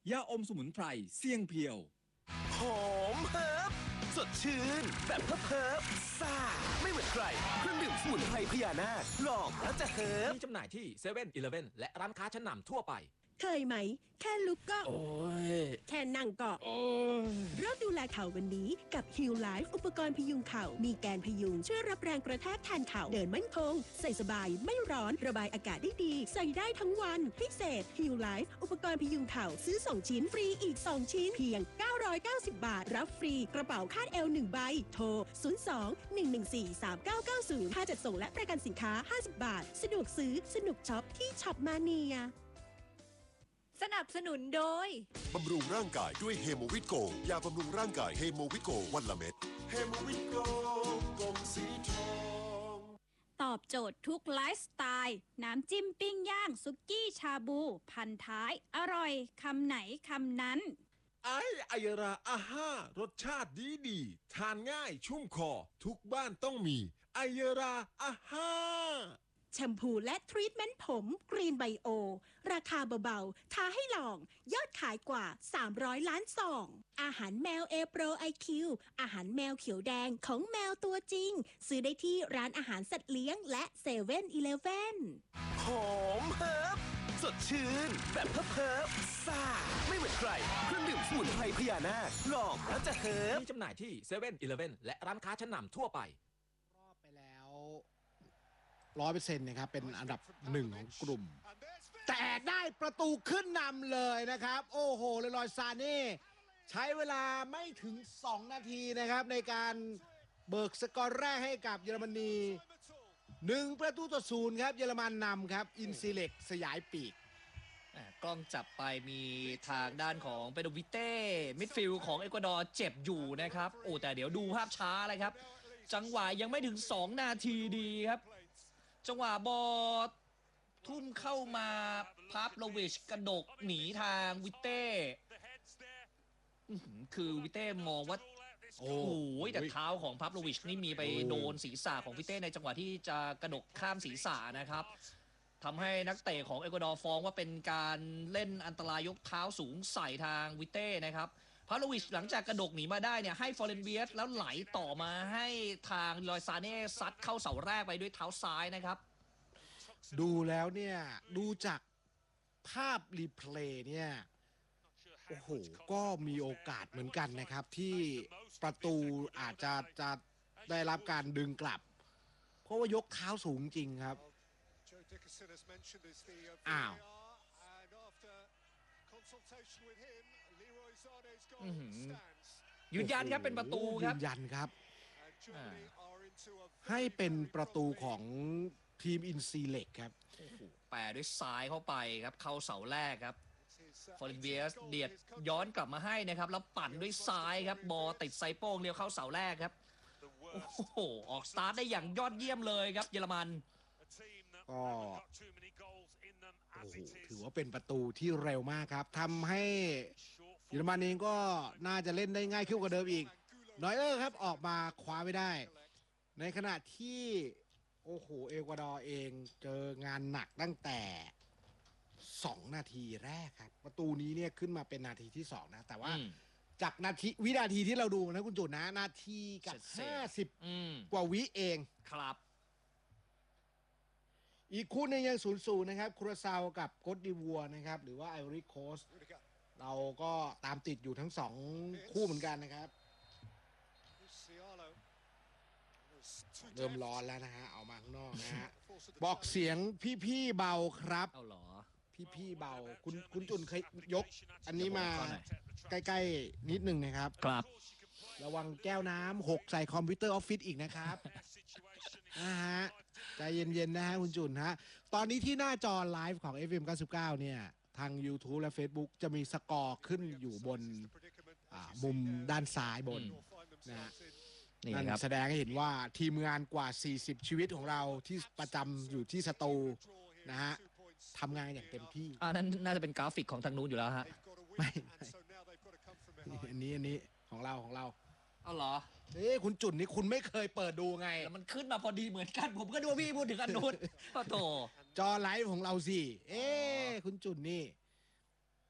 ยาอมสมุนไพรเสี่ยงเพียวหอมเฮิร์บสดชื่นแบบเฮิร์บซ่าไม่เหมือนใครเครื่องดื่มสมุนไพรพญานาคลองแล้วจะเฮิร์บมีจำหน่ายที่7 e เ e ่ e อและร้านค้าชั้นนำทั่วไปเคยไหมแค่ลุกก็โอ้ยแค่นั่งก็โอ้ยเริ่มดูแลเข่าวันนี้กับ Heal Life อุปกรณ์พยุงเข่ามีแกนพยุงช่วยรับแรงกระแทกแทนเข่าเดินมั่นคงใส่สบายไม่ร้อนระบายอากาศได้ดีใส่ได้ทั้งวันพิเศษ Heal Life อุปกรณ์พยุงเข่าซื้อ2ชิ้นฟรีอีก2ชิ้นเพียง990 บาทรับฟรีกระเป๋าคาดเอว1ใบโทร02-114-3990ค่าจัดส่งและประกันสินค้า50 บาทสะดวกซื้อสนุกช็อปที่ช็อปมาเนียสนับสนุนโดยบำรุงร่างกายด้วยเฮโมวิตโกยาบำรุงร่างกายเฮโมวิตโกวันละเม็ดเฮโมวิตโกกลมสีทองตอบโจทย์ทุกไลฟ์สไตล์น้ำจิ้มปิ้งย่างซุกี้ชาบูพันท้ายอร่อยคำไหนคำนั้นไอราอาห้ารสชาติดีทานง่ายชุ่มคอทุกบ้านต้องมีไอราอาห้าแชมพูและทรีทเมนต์ผมกรีนไบโอราคาเบาๆท้าให้ลองยอดขายกว่า300ล้านซองอาหารแมวเอโปรไอคิวอาหารแมวเขียวแดงของแมวตัวจริงซื้อได้ที่ร้านอาหารสัตว์เลี้ยงและ7 e เ e ่ e อหอมเฮิร์บสดชื่นแบบเฮิร์บซ่าไม่เหมือนใครเครื่องดื่มสมุนไพรพญานาคลองแล้วจะเฮิร์บมีจำหน่ายที่7 e เ e ่ e และร้านค้าชั้นนำทั่วไปรอบไปแล้ว100%นะครับเป็นอันดับหนึ่งของกลุ่มแต่ได้ประตูขึ้นนำเลยนะครับโอ้โหเลรอยซาเน่ใช้เวลาไม่ถึง2นาทีนะครับในการเบิกสกอร์แรกให้กับเยอรมนี1-0ครับเยอรมันนำครับอินซิเล็กสยายปีกกล้องจับไปมีทางด้านของเปโดวิเต้มิดฟิลด์ของเอกวาดอร์เจ็บอยู่นะครับโอ้แต่เดี๋ยวดูภาพช้าเลยครับจังหวะยังไม่ถึง2นาทีดีครับจังหวะบอลทุ่มเข้ามาพาฟโลวิชกระดกหนีทางวิเต้คือวิเต้มองว่าโอ้โหแต่เท้าของพาฟโลวิชนี่มีไปโดนศีรษะของวิเต้ในจังหวะที่จะกระดกข้ามศีรษะนะครับทำให้นักเตะของเอกวาดอร์ฟ้องว่าเป็นการเล่นอันตรายยกเท้าสูงใส่ทางวิเต้นะครับพาฟโลวิชหลังจากกระดกหนีมาได้เนี่ยให้ฟอร์เรนเวียสแล้วไหลต่อมาให้ทางลอยซาเน่ซัดเข้าเสาแรกไปด้วยเท้าซ้ายนะครับดูแล้วเนี่ยดูจากภาพรีเพลย์เนี่ยโอ้โหก็มีโอกาสเหมือนกันนะครับที่ประตูอาจจะได้รับการดึงกลับเพราะว่ายกเท้าสูงจริงครับอ้าวยืนยันครับเป็นประตูครับยืนยันครับให้เป็นประตูของทีมอินซีเล็กครับแปะด้วยซ้ายเข้าไปครับเข้าเสาแรกครับฟอร์เรนเวียสเดียดย้อนกลับมาให้นะครับแล้วปั่นด้วยซ้ายครับบอลติดไซโป้งเลี้ยวเข้าเสาแรกครับโอ้โหออกสตาร์ทได้อย่างยอดเยี่ยมเลยครับเยอรมันก็โอ้โหถือว่าเป็นประตูที่เร็วมากครับทำให้เยอรมันเองก็น่าจะเล่นได้ง่ายขึ้นกว่าเดิมอีกนอยเออร์ครับออกมาคว้าไม่ได้ในขณะที่โอ้โหเอกวาดอร์เองเจองานหนักตั้งแต่2นาทีแรกครับประตูนี้เนี่ยขึ้นมาเป็นนาทีที่2นะแต่ว่าจากวินาทีที่เราดูนะคุณจุดนะนาทีกับ50กว่าวิเองครับอีกคู่นึงยัง0-0นะครับคูราซาวกับโคตดิวัวนะครับหรือว่าไอวอรี่โคสต์เราก็ตามติดอยู่ทั้ง2คู่เหมือนกันนะครับเริ่มร้อนแล้วนะฮะเอามาข้างนอกนะฮะบอกเสียงพี่เบาครับเอาหรอพี่เบาคุณจุนเคยยกอันนี้มาใกล้ๆนิดนึงนะครับครับระวังแก้วน้ำหกใส่คอมพิวเตอร์ออฟฟิศอีกนะครับฮะใจเย็นๆนะฮะคุณจุนฮะตอนนี้ที่หน้าจอไลฟ์ของ FM 99เนี่ยทาง YouTube และ Facebook จะมีสกอร์ขึ้นอยู่บนมุมด้านซ้ายบนนะนั่นแสดงให้เห็นว่าทีมงานกว่า40ชีวิตของเราที่ประจำอยู่ที่สตูนะฮะทำงานอย่างเต็มที่นั่นน่าจะเป็นกราฟิกของทางนู้นอยู่แล้วฮะไม่อันนี้ของเราเอาเหรอคุณจุดนี่คุณไม่เคยเปิดดูไงแล้วมันขึ้นมาพอดีเหมือนกันผมก็ดูพี่พูดถึงอันนู้นโอ้โหจอไลฟ์ของเราสิคุณจุดนี่